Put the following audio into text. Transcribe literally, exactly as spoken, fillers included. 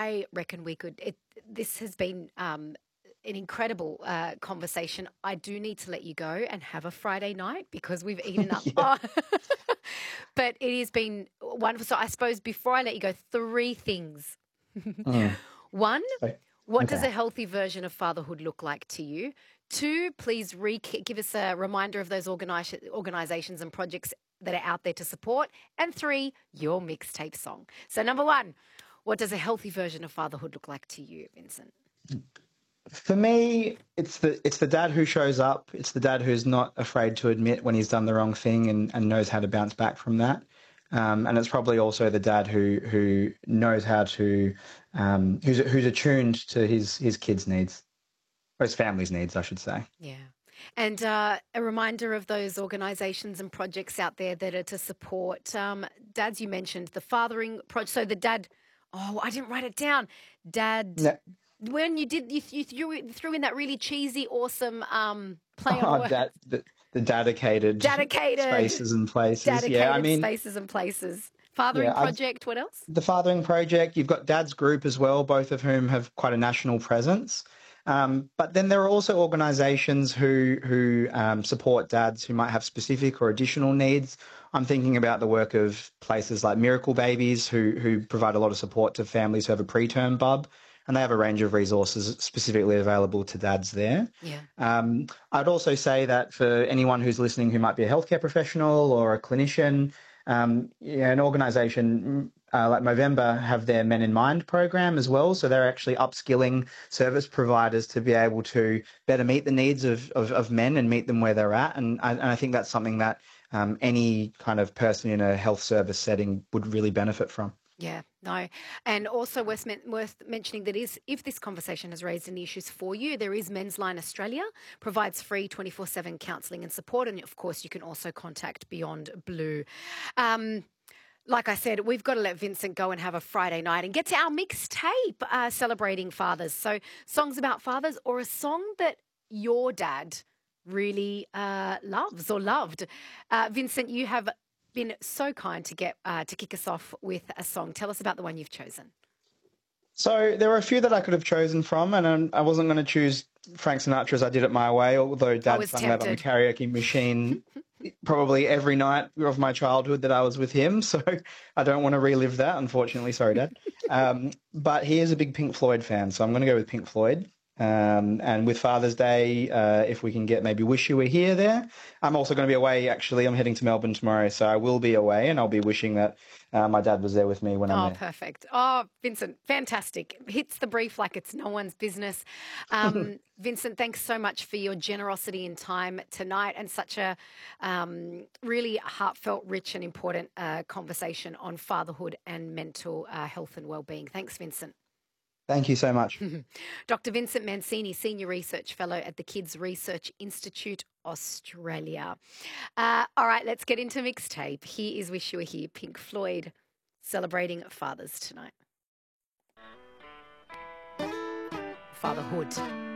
I reckon we could. It, this has been um, an incredible uh, conversation. I do need to let you go and have a Friday night because we've eaten up. Yeah. Oh. But it has been wonderful. So I suppose before I let you go, three things. Mm. One, So, what does okay. a healthy version of fatherhood look like to you? Two, please re- give us a reminder of those organi- organisations and projects that are out there to support. And three, your mixtape song. So number one, what does a healthy version of fatherhood look like to you, Vincent? For me, it's the it's the dad who shows up. It's the dad who's not afraid to admit when he's done the wrong thing and, and knows how to bounce back from that. Um, and it's probably also the dad who who knows how to um, who's who's attuned to his his kids' needs, or his family's needs, I should say. Yeah. And uh, a reminder of those organisations and projects out there that are to support um, dads. You mentioned the fathering project. So the dad, oh, I didn't write it down. Dad, No, when you did, you, you threw, threw in that really cheesy, awesome um, play on oh, words. dad, the, the dedicated Dedicated, spaces and places. Yeah, I dedicated mean, spaces and places. yeah, Fathering I'd project, what else? the Fathering Project. You've got Dad's Group as well, both of whom have quite a national presence. Um, but then there are also organisations who who um, support dads who might have specific or additional needs. I'm thinking about the work of places like Miracle Babies, who who provide a lot of support to families who have a preterm bub, and they have a range of resources specifically available to dads there. Yeah. Um, I'd also say that for anyone who's listening who might be a healthcare professional or a clinician, um, yeah, an organisation uh, like Movember have their Men in Mind program as well. So they're actually upskilling service providers to be able to better meet the needs of, of, of men and meet them where they're at. And I, and I think that's something that um, any kind of person in a health service setting would really benefit from. Yeah, no. And also worth, men- worth mentioning that is if this conversation has raised any issues for you, there is Men's Line Australia, provides free twenty-four seven counselling and support. And of course, you can also contact Beyond Blue. Um, like I said, we've got to let Vincent go and have a Friday night and get to our mixtape uh, celebrating fathers. So songs about fathers or a song that your dad really uh, loves or loved. Uh, Vincent, you have been so kind to get uh, to kick us off with a song. Tell us about the one you've chosen. So there were a few that I could have chosen from, and um, I wasn't going to choose Frank Sinatra as I did it my way, although I Dad was sung that on the tempted. karaoke machine probably every night of my childhood that I was with him. So I don't want to relive that, unfortunately. Sorry, Dad. Um, but he is a big Pink Floyd fan, so I'm going to go with Pink Floyd. Um, and with Father's Day, uh, if we can get maybe Wish You Were Here there. I'm also going to be away, actually. I'm heading to Melbourne tomorrow, so I will be away, and I'll be wishing that uh, my dad was there with me when I'm Oh, there. perfect. Oh, Vincent, fantastic. Hits the brief like it's no one's business. Um, Vincent, thanks so much for your generosity and time tonight and such a um, really heartfelt, rich and important uh, conversation on fatherhood and mental uh, health and well-being. Thanks, Vincent. Thank you so much. Doctor Vincent Mancini, Senior Research Fellow at the Kids Research Institute, Australia. Uh, all right, let's get into mixtape. Here is Wish You Were Here, Pink Floyd, celebrating fathers tonight. Fatherhood.